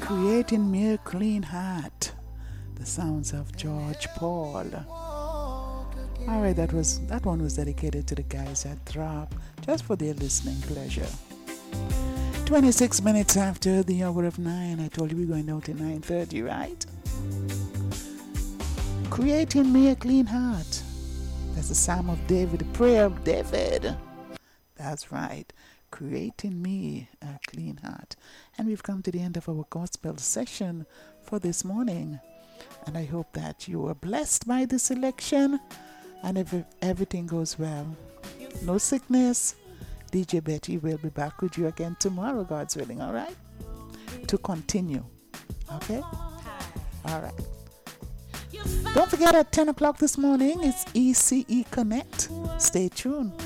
Create in me a clean heart. The sounds of George Paul. All right, that one was dedicated to the guys at Drop, just for their listening pleasure. 26 minutes after the hour of 9. I told you we're going out at 9:30, right? Create in me a clean heart. That's the Psalm of David, the prayer of David. That's right. Create in me a clean heart. And we've come to the end of our gospel session for this morning. And I hope that you are blessed by this selection. And if everything goes well, no sickness, DJ Betty will be back with you again tomorrow, God's willing, all right? To continue, okay? All right. Don't forget at 10 o'clock this morning, it's ECE Connect. Stay tuned.